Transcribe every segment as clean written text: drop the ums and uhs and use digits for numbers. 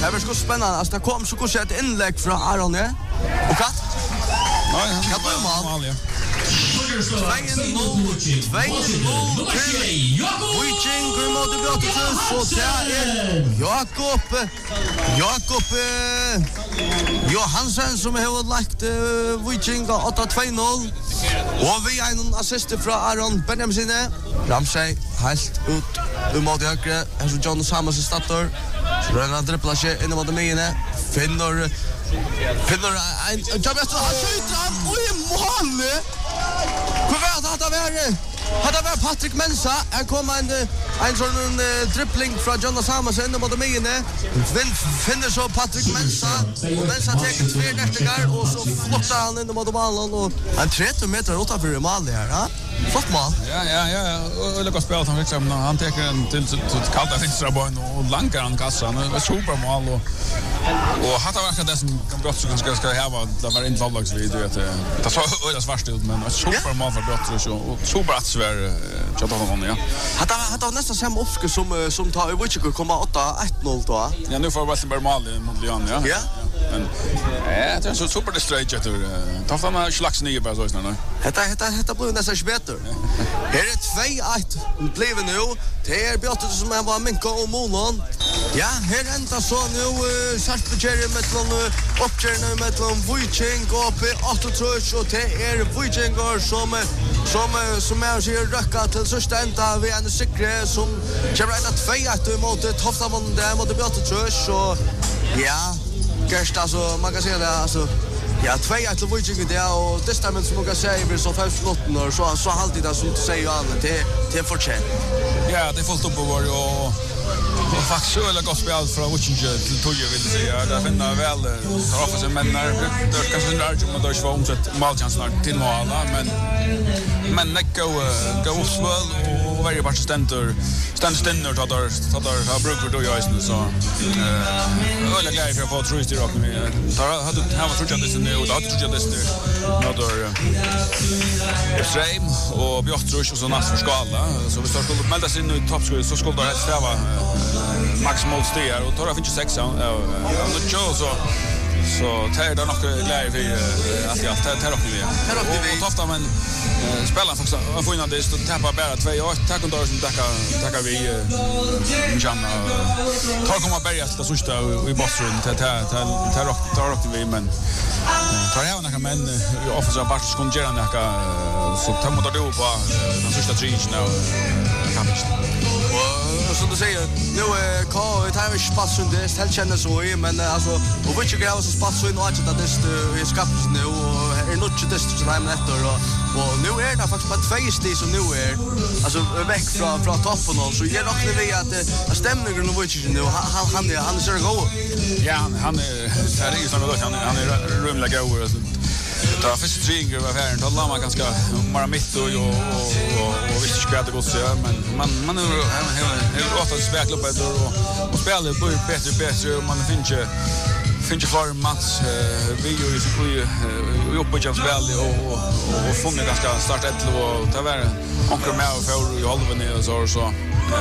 Det var så spännande. Alltså det kom så kanske ett inlägg från Aron, ja? Och katt? Nej, han blev mål. 2-0 till Viking mot Björtus och där Jakob Johansson som har lagt Viking 8-2-0 och vi har en assist från Aron Benjamin Ramsey helt ut mot höger här så John Samuels startar så den andra platsen in mot midjen finner en Jabest han skjuter han och i mål. Hur var det hade varit Patrick Mensa. Här kommer en sån dribbling från Jonas Samuelsen mot midjen. Finner så Patrick Mensa och Mensa tar två nästingar och så flottar han in mot målen och han 30 meter utanför mål där, ja. Flott mål. Ja. Och lyckas spela han liksom han tar en till kallt extra boll och lankar han kassan. Det var supermål och hade varit det som gott så ska ha det var inte avlagsvid vet det så öras värst ut men supermål för Brottrus och superattsvär chatten ja. Hade nästan samma uppske som tar i Wichiko komma 8-1-0 då. Ja nu får Westerberg mål mot Lyon ja. Ja. Men det är så super distraight att ta fram en slags nye bara så snart. Detta blir nästan bättre. Här är 2-1 blev nu. Det är Björtus som var minka och Monon. Ja, här ända så nu Sarpsborg med uppgörna med Viking och 8-3 och det är Vikingar som är så röcka till så ända vi en säkre som kommer att 2-1 mot Toftamon där mot Björtus och ja, Gerst alltså man kan säga det alltså ja, 2-1 till Viking där och testament som man kan säga blir så 5 minuter så alltid det som du säger alla det är förtjänt. Ja, det är fullt upp på var och faktiskt så eller gospel från Viking till Toje vill säga. Där finner väl tar för sig men när det kanske där man då svår omsätt målchanser till mål men det går uppsväll och varje match ständer tar brukar då jag så öle grej för att få trust i rock med tar hade var tror jag det nu och då tror jag det nu Efraim och Björtrus och så nästa skala så vi står skulle melda sig nu toppscorer så skulle det helst vara maximalt stigar och tar finns 6 och så tar det nog glädje för att jag tar upp det. Och ofta men spelar faktiskt en fin det så tappar bara 2-8 tack och då som tackar vi Janna. Tar komma berga det sista i bossen tar upp vi men tar jag några men offensiva part ska göra några så tar mot då på den sista tredje nu kanske. Och som du säger nu kan det här spass under helt känner så i men alltså och vilket grej så spass så i något att det är skapat nu och är något det så där med och nu är det faktiskt bara 2 steg som nu är alltså väck från toppen och så ger också vi att stämningen och vilket nu han är så god. Ja han är ju sån han är rumliga god ta först trigger var här då låt man ganska bara mitt och visst ska det gå så men man är ofta spela upp och spela bättre och man finns för match vi ju uppe på James Valley och funnit ganska start ett och ta vara onkel med och för i halva ner så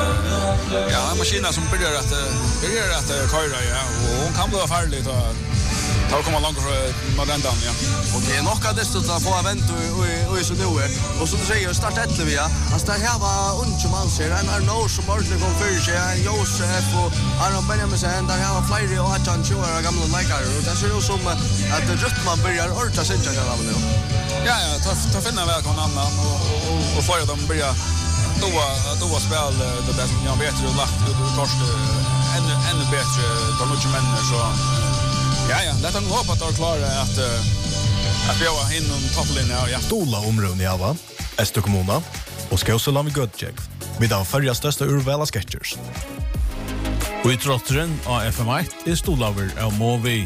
ja maskinen som börjar att köra ja och hon kan bli farlig då kommer långt med den där ja. Och det är nog att det står på event och så nu och så säger start ett vi ja. Alltså det här var unge man ser en no som ordentligt går för sig Josef och Aron Benjamin sen där har flera och att han kör gamla likar och det ser ut som att det rött man börjar orta sen jag där nu. Ja ta finna väl kon annan och flera de börjar då spel det där jag vet ju lagt och torsk ännu bättre de mycket människor så ja, låt oss hoppas att klara att vi har inom topplinjen ja. Stola områden i Ava, Öster kommuna och ska också landa Götjeg. Vi har förra största urvala sketchers. Och i trottren av FM1 är stolaver av Movi.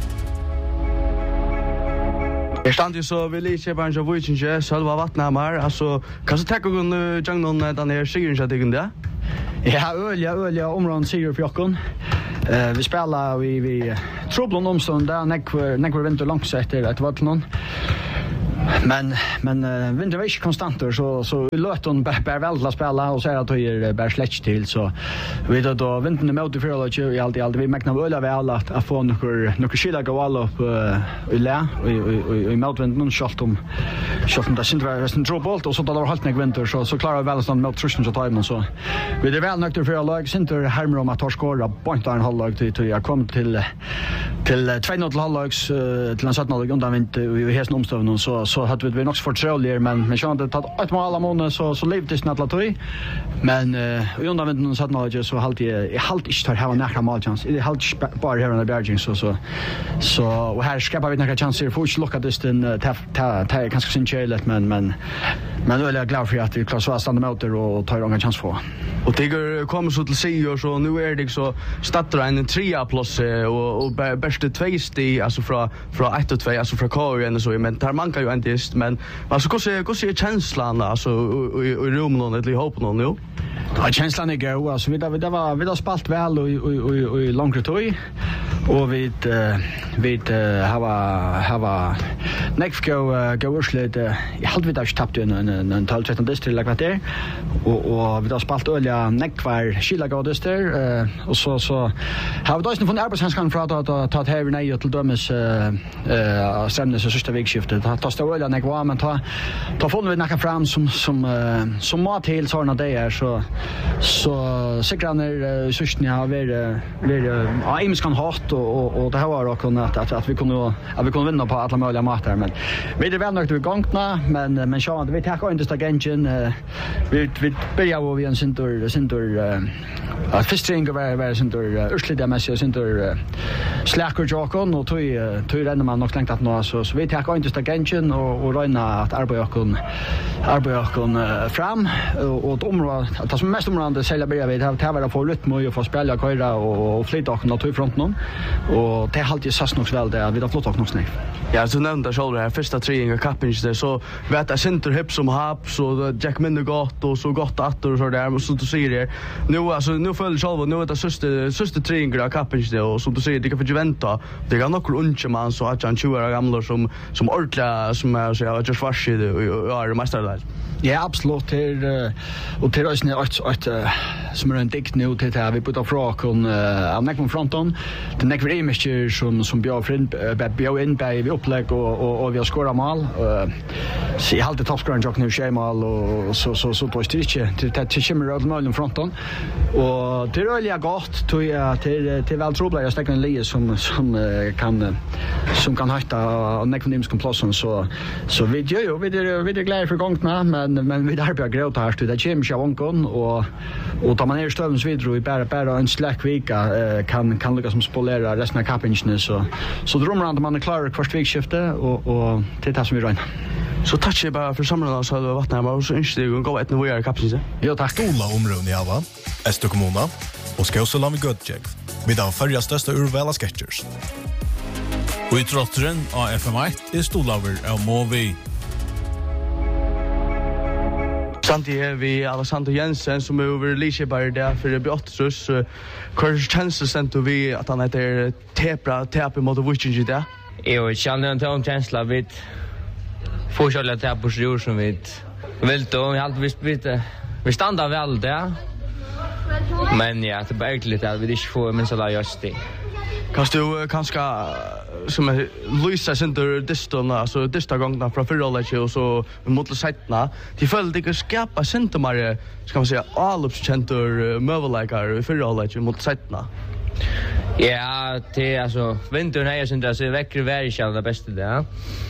Jag stand ju så vill jag bara en Viking själva vattnamar alltså kanske ta någon jagnon den här sigursättningen där. Ja, öliga områden sigur för Jakob. Vi spelar vi trubbeln omstånd där näkvar vinter långt efter att vart någon. Men vinter var inte konstanter så löten bär väl till att spela och säger att det bär släckt till så vi då vintern mot i förhållande till alltid vi mäknar väl väl att få några skilla gå alla upp i lä och i motvinden skottum det syns vara en drobbolt och så då har hållit mig vinter så klarar väl sån mot truschen så tar man så vi det väl nökter för lag center härmer om att skora point en halvlag till jag kom till 2-0 halvlags till en 17-lag undan vinter i hästen omstövningen så hade vi nog förtrolier men så hade tagit ett mål alla månader så levde det snart latoi men i undan vinter så hade så halt jag halt inte tar ha några målchans det halt bara här under Berging så och här skapar vi några chanser för att locka det den ta kanske sin chelet men är jag glad för att vi klarar så att stanna mot och ta några chans för och det kommer så till sig och så nu är det så startar en 3-plats och bästa 2 steg alltså från 1-2 alltså från KU och så men där man kan ju inte men alltså hur ser känslan alltså i rummet eller i hoppen nu? Ja, känslan är god alltså vi har spalt väl och i långt tid och vi har gå urslut i halvt vi tappat en 12-13 distrikt eller kvarter och vi har spalt olja nekvar skillagodister och så har vi då från arbetshandskan för att ta här nej till dömes stämnes och sista vikskiftet ta stå olja nekvar men ta får vi nacka fram som mat till såna där så säkert systen har varit imskan hårt och det här var också att vi kunde vinna på alla möjliga matar men vi är väl nog gångna men så vi tar inte stagengen vi börjar vi en center att fistring var center urslida mässigt center slacker jokon och tog renner man nog längt att nå så vi tar inte stagengen och räna att arbeta fram och område att som mest område sälja börjar vi det var få rytm och få spela köra och flytta och ta i fronten och det har alltid satt nog väl det vi har flott nog snäpp. Ja, så nämnde jag här första treningen kappings där så vet jag center hip som hap så Jack Minder gott och så gott att och så där så du ser det. Nu följer själva nu det sista treningen kappings där och som du säger det kan för vänta. Det kan nog unge man så att han 20 år gamla som ordla som är så jag just varsid och är mästare. Ja, absolut. Och till oss ett som är en dikt nu till att vi puttar från av neck från fronten. Det neck för imager som bjöd in på upplägg och vi har skorat mål. Så jag alltid toppscorern jag nu schemal och så på stretch till shimmer av mål i fronten. Och det är väl gott till väl trobla jag stäcker en lie som kan hitta och neck från imskan platsen så vi är glada för gångna men vi där på gråta här det kommer ju vankon och tar man ner stövens vidare i bara en slack vecka kan lyckas som spolera resten av kappingen så drömmer man klar första vikskifte och det som vi räknar. Så tack jag bara för sammanhanget så har varit närmare och så önskar jag gå ett nivåare kappingen. Ja, tack. Stola områden i Ava, Esto kommuna och ska också landa Götjek. Vi har förra största urvala sketchers. Och i trottren av FM1 är stolaver av Movi. Samtidigt vi Alexander Jensen som är över Liseberg där för det blir 8 Kurs chances sent vi att han heter Tepra mot Witching där. Jag känner en känsla vid fortsätta att på sjur som vi vill då helt visst vi stannar väl där. Men ja, det är verkligen att vi inte får men så där just det. Kan du kanske som Luisa center distan alltså dista gångna från förhållandet och så mot sättna till följd det skapa centermare ska man säga allopscenter möjligheter i förhållandet mot sättna. Ja, det alltså vintern är ju inte så väcker väl själva det bästa där.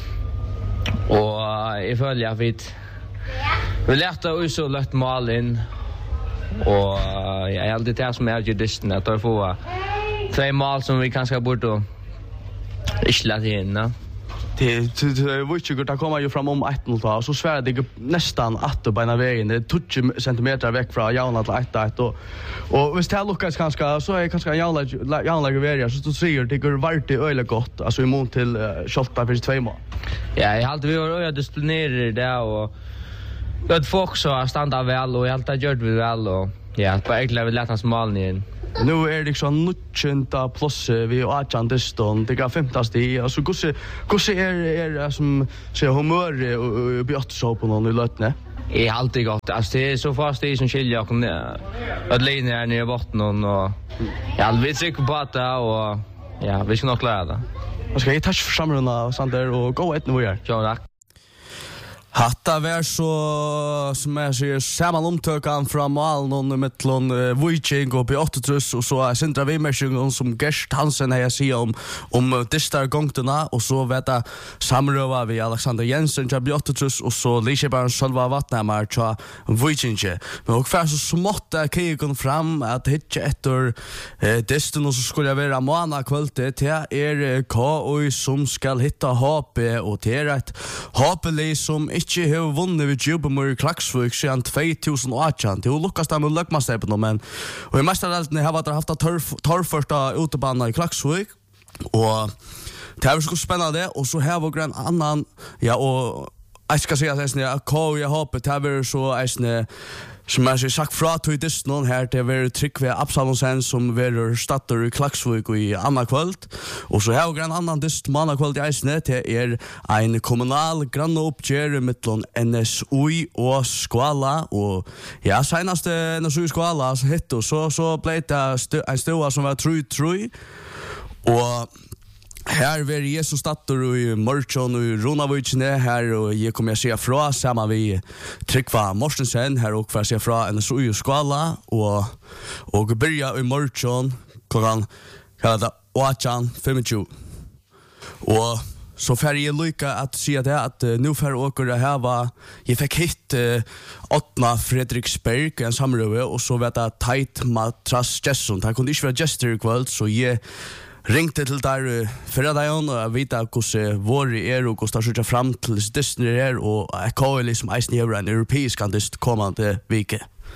Och I följd jag vet vi lärde oss så lätt mål in och jag är alltid där som är ju distan att få 2 mål som vi kanske borde isla in. Det var inte gott att komma ju fram om 1-0 och så svär det nästan att på ena vägen det 20 centimeter väck från Jauna till 1-1 och visst det luckas kanske så är kanske Jauna Gaveria så du ser det går vart öle gott alltså emot till Schalta för 2 mål. Ja, jag hade vi var disciplinerade där och det folk så stanna väl och helt gjort vi väl och ja, på egentligen vi lättast mål igen. Nu är det liksom nutchenta plus vi och Atlantiston. Det går 15 stig. Alltså hur är som ser humör och bjött så på någon i lötne. Det är alltid gott. Alltså det är så fast det som skiljer och att linjen är nere i botten och ja, vi trycker på att och ja, vi ska nog klara det. Jag ska ge touch för samrunda Sander och gå ett nu här. Ja, tack. Hatta var så som jag säger samman omtökan från Malmö mittlon Viking och P8 och så Sindra Wimmersjung som Gert Hansen här säger om distar gångterna och så vet jag samröva vi Alexander Jensen till P8 och så Lisebarn själva vattnamar till Viking. Men och för så smått där kigon fram att hitta efter distan och så skulle jag vara måna kvällte till KOI som ska hitta HP och det är ett HP som ikke har vunnet vid Djupemur i Klaksvik siden 2018. Det har lukkast der med løkmastepen, men og i mesterdeltene har vi haft torrførsta utebanen i Klaksvik, og det har vært så spennende, og så har vi en annan, ja, og jeg skal si at KOI håpet, det har vært så eisne, som jeg sagt fra til distan her, det var Tryggve Absalonsen som var statter i Klaksvik i Anna kvöld. Og så har vi en annan dist manna kvöld i eisne, det en kommunal grannoppgjør mittlån NSUI og Skvala. Og ja, senaste NSUI Skvala hitt, og så ble det en stua som var 3-3. Og här var Jesus statter i Mörchon och Ronavicne här och jag kommer att se fra samma vi Tryggva Morsensen här och för att se fra en så skala och börja i Mörchon klockan kallade 8:25 och så färg lycka att se det att nu för åker det här var jag fick hit Ottna Fredriksberg en samröve och så vet jag tight matras Jesson han kunde inte vara gestor i kväll så jag ringte til der fredagen og jeg vet hvordan vår og hvordan det fram til Disney og jeg kan liksom eisen gjøre en europeisk andist kommende vike.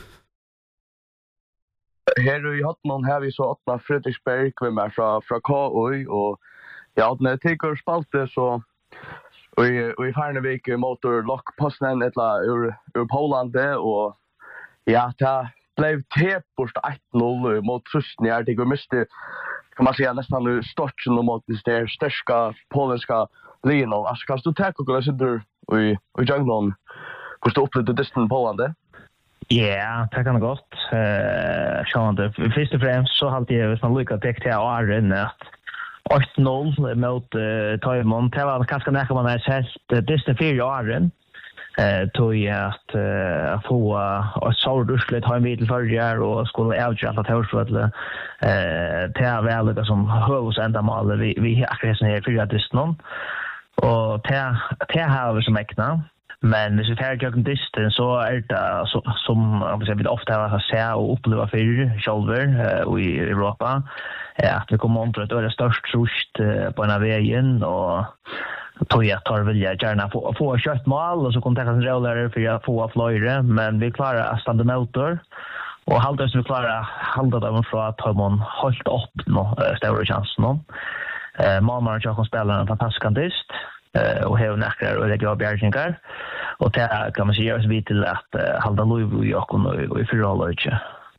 Her i Hotman har vi så Ottna Fredriksberg hvem fra KOI og ja, når jeg tenker spalte så og i Fernevik motor Lock Postnen ur Polande og ja, det blev tepurst 1-0 mot Trustny jeg tenker miste kan man säga nästan störtsen mot det störska polska linjen. Alltså kan du ta och gå sitter och jag någon hur du upplevde distan Polande? Ja, det kan gott. Sjönde först och främst så hade jag nästan lyckat täcka till Arren att 8-0 mot Taimon. Det var ganska nära man har sett distan 4 Arren. Tog jag att få ett sådant urslut ha en vid till förrjär och skulle avgöra att hörsvödle till att välja som hövsändamål vi akkurat här 4 distan och till har vi som äkna men hvis vi färger distan så det som vi ofta har se och uppleva för själver i Europa att vi kommer att det är störst trust på den här vägen och Toyota vill jag gärna få kött mål och så kontakta en rollare för att få flöjre men vi klarar att stanna motor och halda så vi klarar halda dem från att ha man hållt upp stora chanser Malmö och spelar en fantastisk kantist och har näkrar och lägger bjärgingar och det kan man säga vi till att halda Louis och i förhållande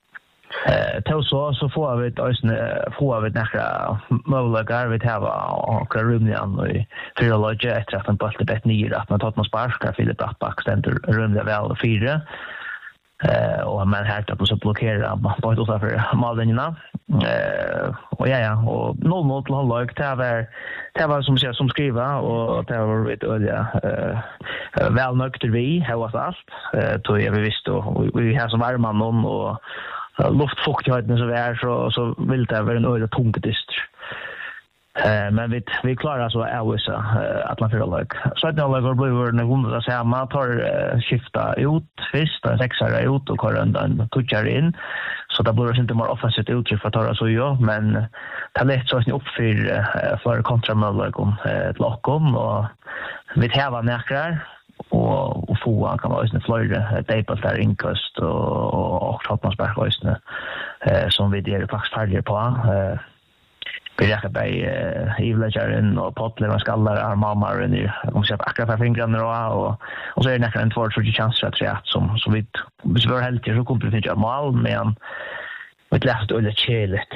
så får vi några möjligheter vi har och rumligen i förhållande efter att en boll är bättre ner att man tar någon sparkar Filip Appback ständer rumligen väl 4 och man här att så blockera på ett utanför mållinjerna och ja och 0-0 till halvlek det var som som skriva och det var ett olja väl nökter vi har varit allt då vi visste och vi har som varman någon och luftfuktigheten så är så vill det vara en öde tungdist. Men vi klarar så avvisa att man förlag. Så att jag blir när hon så säger man tar skifta ut först och sexare ut och kör undan touchar in så det blir inte mer offensivt uttryck för att ta så ju men det är lätt så att ni för kontramål om ett lockom och vi tävlar näkrar och få kan vara en flöjre dejpel där inkast och Tottenhamsberg som vi det faktiskt färger på vi räcker på Ivlagaren och Pottler och skallar armar och ni om säga akkurat för fingrarna och så är det nästan en 2-3 chanser att som vi var helt så kommer det inte mål men ett lätt och lite keligt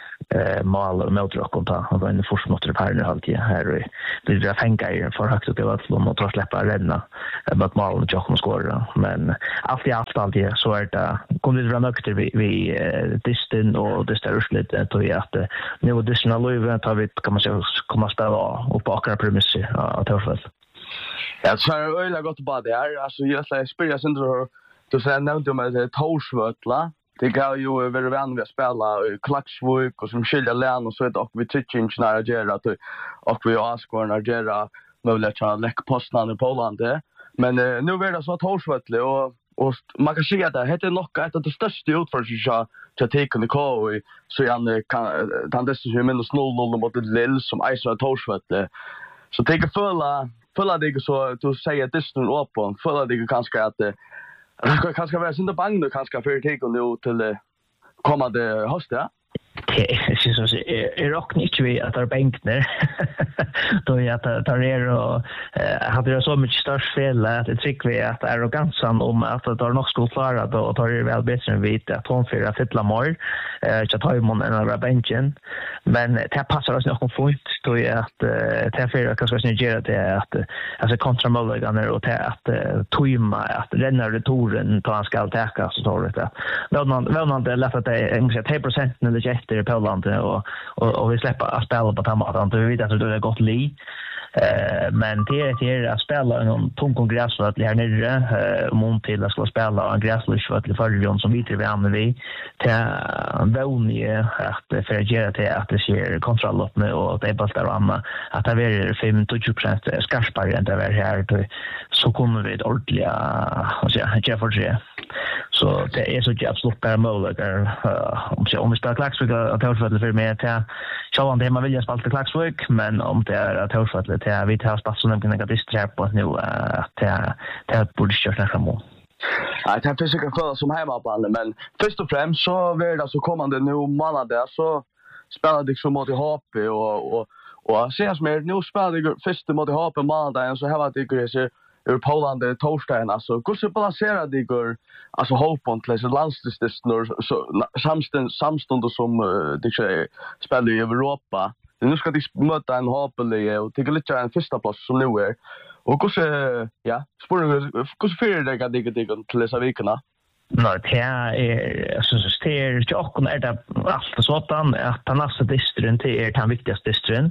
mal och motorkonta och en forsmotor partner alltid här det är fänkar för högt upp i vattnet och tar släppa renna bara mal och Jochen skåra men alltid så är det kommer det vara nökter vi distan och det störst lite att att nu distan löven tar vi kan man säga komma spela och på akra premisser att höra. Ja, så är det gott bara det här. Alltså jag spelar sen då så nämnde man det Torsvötla. Det kan ju vara vänligt att spela i Klaxvik och som skilja län och så ett och vi teaching när göra att och vi askar när göra möjligt att lägga postnamn i Polen det. Men nu är det så Torsvötla och man kan säga att det heter nog ett av de största utförsöken att ta kunde gå i så jag kan ta det som minus 0-0 mot Lill som Isra Torsvötla. Så det kan följa dig så du säger distan öppen följa dig kanske att det kanske vara synd bang då kanske för take nu till kommande höst ja. Det syns är rock inte vi att bänkner. Då jag tar er och hade det så mycket störst fel att det tycker vi att arrogansen om att det har nog skulle klara då tar det väl bättre än vi att hon för att fylla mål. Jag tar ju mån en av bänken. Men det passar oss nog fint då jag att det för att kanske göra det att alltså kontramålgångar och att tojma att renna returen på han ska täcka så tar det. Väl man det lätt att det är ungefär 3% eller efter på landet och vi släpper att spela på tamatan så vi vet att det är gott li. Men det är att spela en tung kongress för att här nere mot till att ska spela en gräslös för att förjon som vi till vänner vi till vånige att förgera till att det ser kontroll upp med och det är bara där amma att det är 5-20% skarpare än det är här så kommer vi ett ordentliga alltså Jefferson. Så det är så absolut bara möjligt om vi spelar Klaxvik att Torsvötla för mig till Självan det man vill spela till Klaxvik men om det är att Torsvötla till vi tar spass som en negativt på nu till borde köra framåt. Ja, det finns säkert för som hemmaband men först och främst så vill det så kommande nu månader så spelar det som mot HP och ses mer nu spelar det först mot HP måndagen så här var det så ur Polen torsdagen alltså hur så balanserar det går alltså hoppon till så landsdistnor så samstånd som det spelar i Europa. Nu ska de möta en HP och tycker lite en första plats som nu är. Och hur så ja, hur för det kan det till dessa veckorna. Nej, det är så det är ju också när det allt sådant att nästa distrikt är den viktigaste distrikten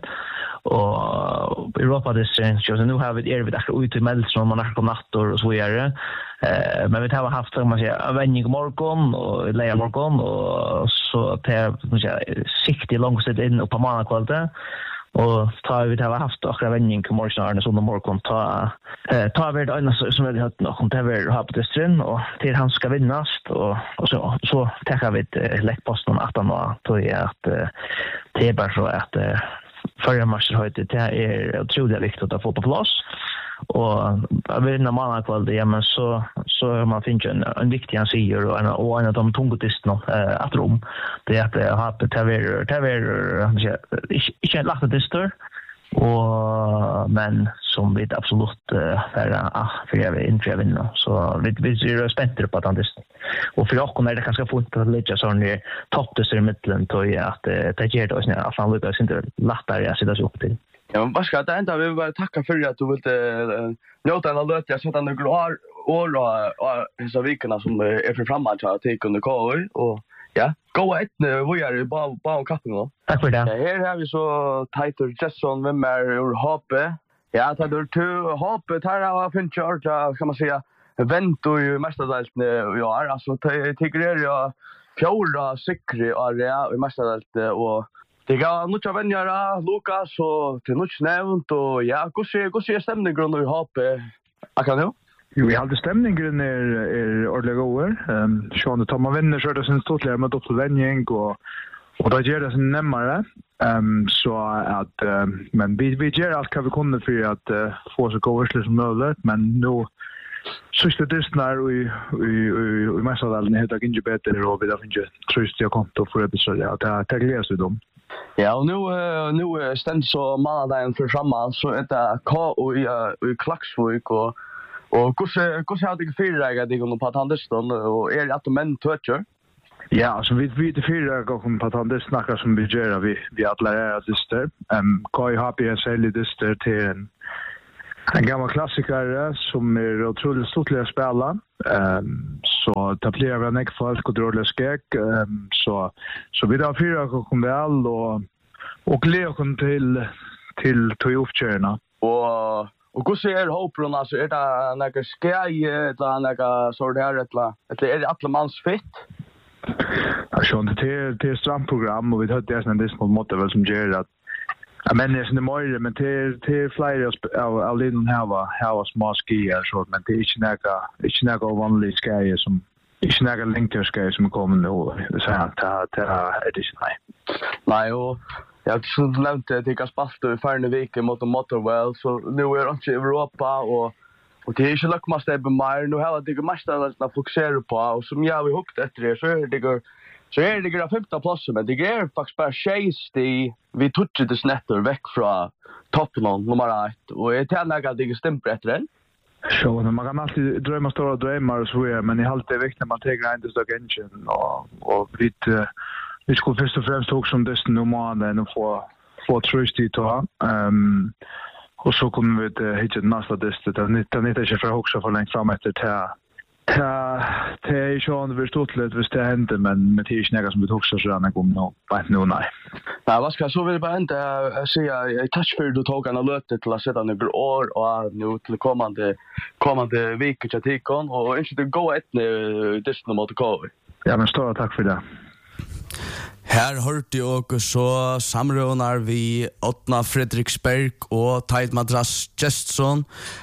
och Europa distrikten så nu har vi vi där ut i Melson och när nattor och så vidare. Men vi har haft som man säger vändning morgon och leja morgon och så det siktigt långt in på månadskvällen. Och tar vi det har haft och vändning på morgonen så morgon tar vi det som vi har nog om det vi har på distrikten och till han ska vinnas och så tar vi ett läckposten att han var tror jag att det är bara så att förra matchen har det är otroligt viktigt att få på plats och vinna månadskvällen ja men så man finner en viktig ansvar och en av de tungotisterna att rum det är att ha det inte en lagt distor och men som vi absolut för jag vill inte vinna så vi är spända på att han och för oss är det ganska fint att lägga sån i toppdistor i mitten då att det ger oss när han lyckas inte lättare att sitta sig upp till. Ja, men vad ska det ända vi vill bara tacka för att du vill njuta en löt jag sätter några år och dessa veckorna som är för framåt att ta under KU och ja, gå ett vi är bara kappen då. Tack för det. Här har vi så Tighter Jesson vem är ur HP. Ja, det är två HP här har finns ju kan man säga vänto ju mestadels ja alltså tycker jag fjärde säkre area i mestadels och det går mycket vänner Lucas och till mycket nämnt och ja hur ser stämningen nu i HP? Kan du? Jo, jag hade stämningen är ordentligt over. Så när tar man vänner så är det sen stortligare med upp till vändning och då gör det sen närmare. Så att men vi gör allt kan vi kunna för att få så goda som möjligt men nu sista distnar i Mässadalen heter inte bättre och vi har inte tröst jag konto för det så det gläds vi dem. Ja, och nu ständ så månaden för samman så är det KO i Klaxvik och hur har det fyra dig på att han distan och är att män toucher? Ja, alltså vi det fyra går på att det snackar som vi gör vi alla är dyster. KHP är sälj dyster till en gammal klassiker som är otroligt stort att spela. Så det blir väl näck folk och dåliga skäck. Så vi då fyra går väl och glädjen till Toyofcherna. Och hur ser hoppron alltså är det några skäj eller några så där eller är det alla mans fitt? Ja, schon det strandprogram och vi hade det sen det små mått väl som gör att men det är inte mer men det flyger av liten här små skier så men det är inte några vanliga skier som inte några längdskier som kommer nu så här det är det nej. Nej och jag skulle nämnt att det kan spalta i förra veckan mot Motorwell så nu är det i Europa och det är inte luckmast det mer nu har det mest att fokusera på och som jag vi hukt efter det så är det går 15 platser men det är faktiskt bara chase vi touchar det snätter veck från toppen nummer 1 och det är några det stämmer efter det. Så man kan alltid drömma stora drömmar och så vidare men i allt är viktigt när man tar in det stock engine och vi skulle först och främst också om det normala och få tröst i ta. Och så kommer vi hitta nästa distet. Det är inte för också för länge fram efter det är ju inte förståeligt hvis det händer men det är inte något som vi också så gärna kommer nå. Nej. Nej, vad ska jag så vill bara inte säga jag touch för du tog en alert till att sätta några år och nu till kommande vecka till tikon och inte det gå ett distet mot KV. Ja, men stora tack för det. Här hørte jeg også så samrådnar vi Åtna Fredriksberg og Teit Madras Gjestsson.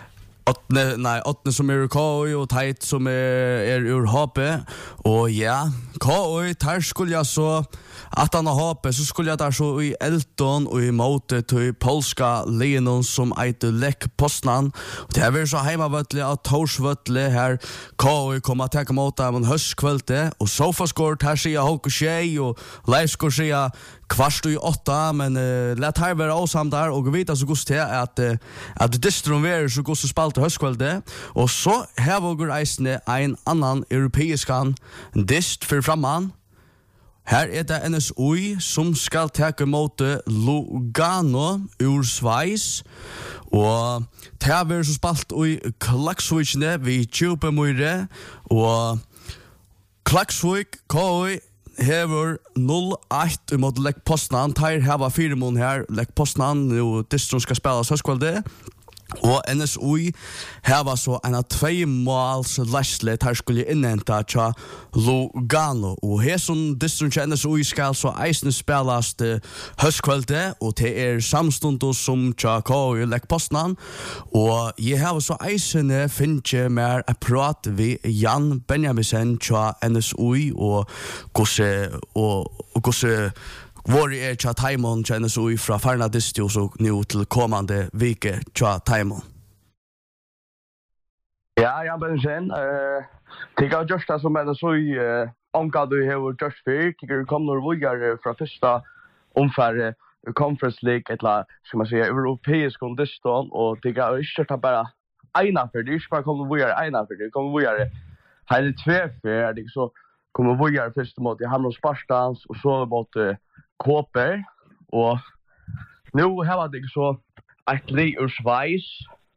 Åtne som er KOI og Teit som er ur HP. Og ja, KOI, der skulle jeg så at han har HP, så skulle jeg der så i Elton og i måte til polska Lenon som eiter Lech Poznan. Og det er vel så heimavøtlig av Torsvøtlig her KOI kommer til å måte av en høstkvølte. Og Sofaskort her sier Håko Tjei og Leifskort sier kvart i 8, men lät här vara avsamt där och vita så gust här att distron är så gust spalt höstkvälde och så här vågar eisne en annan europeiskan dist för framman. Här är det NSOI som ska ta emot Lugano ur Schweiz och det är så spalt i Klaksvíkne vid Tjupemyre och Klaksvík KOI hever 0-1 mot Lech Poznan. Tar hava 4 mån her. Lech Poznan og distron skal spela søskvalde. Og NSOI hava så en av 2 måls leslet her skulle innhenta tja Lugano. Og heson distron til NSOI skal så eisne spelast høstkvelde, og det samstundos som tja KOI Lech Poznan. Og jeg hava så eisne finnje mer a prat vi Jan Benjamisen tja NSOI og gosse Vår tja Taimon känner så ifrån Farna Distio så nu till kommande vecka tja Taimon. Ja, jag ben sen. Tycker jag just som med så i omgång du har just för tycker du kommer vidare från första omfärd Conference League eller ska man säga europeisk kondiston och tycker jag inte bara ena för det ska komma vidare ena för det kommer vidare. Här är 2 för det så kommer vidare först mot Hammarby Spartans och så mot Koper och nu har det så ett lag ur Schweiz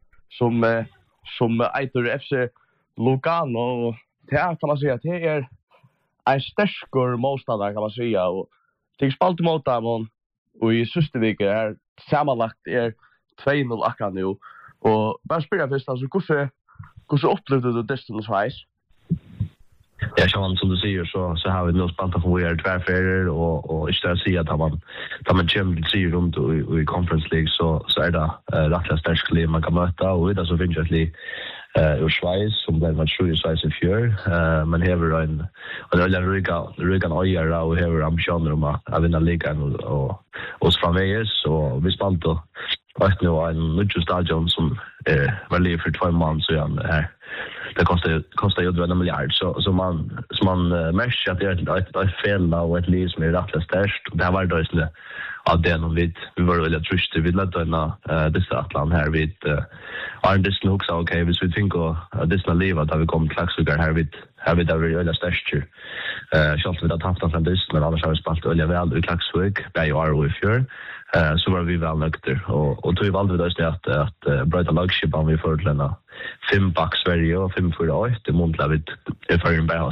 som eiter FC Lugano och det kan man säga att det är en starkare motståndare kan man säga och det spalt mot dem och i sista veckan är sammanlagt 2-0 akkurat nu och bara spela först alltså hur upplevde du det i Schweiz? Ja, som du säger så har vi nog spanta för våra tvärfärger och istället säga att man kommer till runt i Conference League så är det rätt starkt lag man kan möta och det så finns det ur Schweiz som där man tror i Schweiz i fjör men här är en Rögan Öjara och här är ambitioner om att vinna ligan och framvägs och vi spanta att nu en nytt stadion som var liv för 2 månader sedan här. Det kostar ju 1 miljard så man märker att det är ett fel och ett liv som är rätt störst och det har varit då istället att det någon vi var väldigt trösta vid lätta dessa Atlant här vid Arne Disney också okej hvis vi tänker att dessa liv att vi kommer klaxugar här vid där vi är väldigt störst Självt vi har tappat från dist, men annars har vi spalt öliga väl i Klaxvik, Berg och Arvo i fjör. Så var vi väl nökter. Och tog vi valde vi då att bröta lagskipan vi förutlämna 5 back Sverige och 5-4-8. Det månade vi i förrän